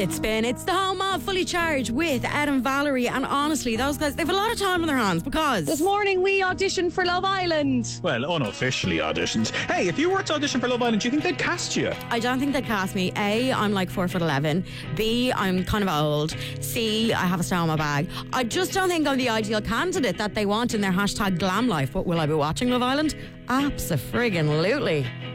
It's the home of Fully Charged with Ed and Valerie, and honestly, those guys, they've a lot of time on their hands because this morning we auditioned for Love Island. Well, unofficially auditioned. Hey, if you were to audition for Love Island, do you think they'd cast you? I don't think they'd cast me. A, I'm like 4'11". B, I'm kind of old. C, I have a star in my bag. I just don't think I'm the ideal candidate that they want in their hashtag glam life. But will I be watching Love Island? Abso-friggin-lutely.